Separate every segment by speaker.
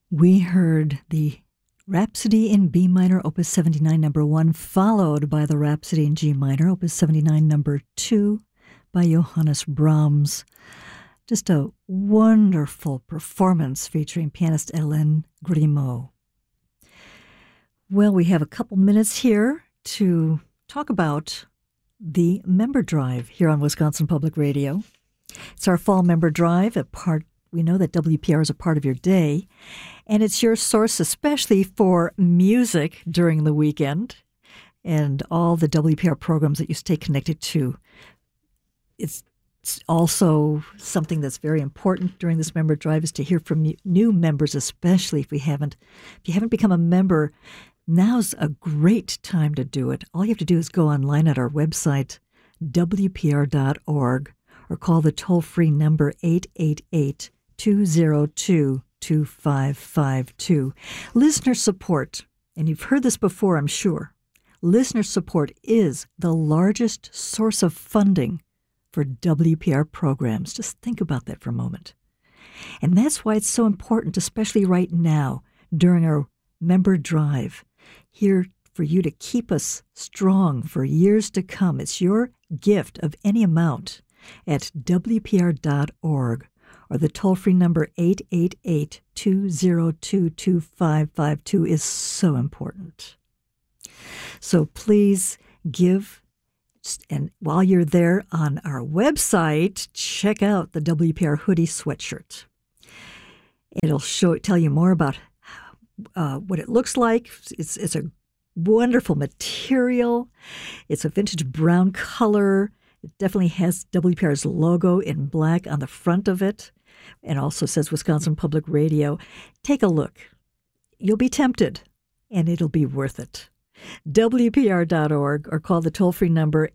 Speaker 1: We heard the Rhapsody in B minor, Opus 79, number 1, followed by the Rhapsody in G minor, Opus 79, number 2, by Johannes Brahms. Just a wonderful performance featuring pianist Hélène Grimaud. Well, we have a couple minutes here to talk about the member drive here on Wisconsin Public Radio. It's our fall member drive, we know that WPR is a part of your day, and it's your source especially for music during the weekend and all the WPR programs that you stay connected to. It's also something that's very important during this member drive is to hear from new members, especially if you haven't become a member. Now's a great time to do it. All you have to do is go online at our website, WPR.org, or call the toll-free number 888-202-2552. Listener support, and you've heard this before, I'm sure, listener support is the largest source of funding for WPR programs. Just think about that for a moment. And that's why it's so important, especially right now, during our member drive, here for you to keep us strong for years to come. It's your gift of any amount at WPR.org or the toll-free number 888-202-2552 is so important. So please give. And while you're there on our website, check out the WPR hoodie sweatshirt. It'll tell you more about what it looks like. It's a wonderful material. It's a vintage brown color. It definitely has WPR's logo in black on the front of it, and also says Wisconsin Public Radio. Take a look. You'll be tempted, and it'll be worth it. WPR.org or call the toll-free number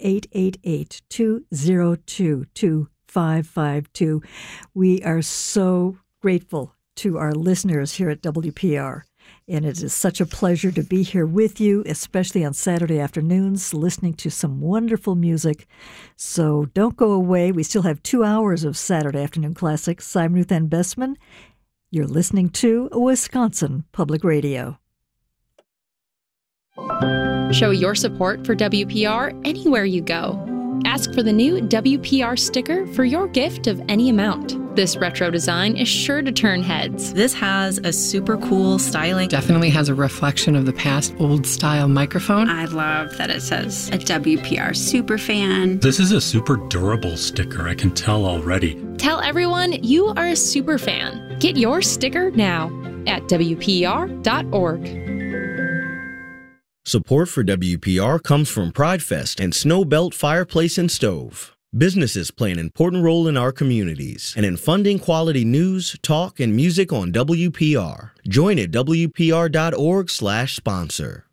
Speaker 1: 888-202-2552. We are so grateful to our listeners here at WPR, and it is such a pleasure to be here with you, especially on Saturday afternoons, listening to some wonderful music. So don't go away. We still have 2 hours of Saturday afternoon classics. I'm Ruth Ann Bestman. You're listening to Wisconsin Public Radio.
Speaker 2: Show your support for WPR anywhere you go. Ask for the new WPR sticker for your gift of any amount. This retro design is sure to turn heads.
Speaker 3: This has a super cool styling.
Speaker 4: Definitely has a reflection of the past old-style microphone.
Speaker 5: I love that it says a WPR superfan.
Speaker 6: This is a super durable sticker, I can tell already.
Speaker 2: Tell everyone you are a super fan. Get your sticker now at WPR.org.
Speaker 7: Support for WPR comes from PrideFest and Snowbelt Fireplace and Stove. Businesses play an important role in our communities and in funding quality news, talk, and music on WPR. Join at WPR.org/sponsor.